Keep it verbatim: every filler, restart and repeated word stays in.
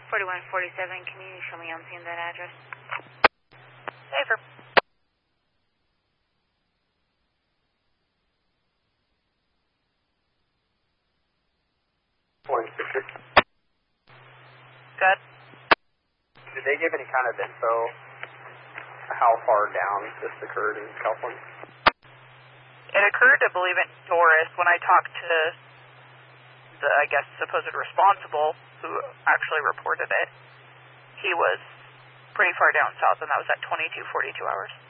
forty-one forty-seven, can you show me on scene that address? Safer. Morning, Victor. Good. Did they give any kind of info how far down this occurred in California? It occurred, I believe, in Doris when I talked to the, I guess, supposed responsible who actually reported it. He was pretty far down south, and that was at twenty-two forty-two hours.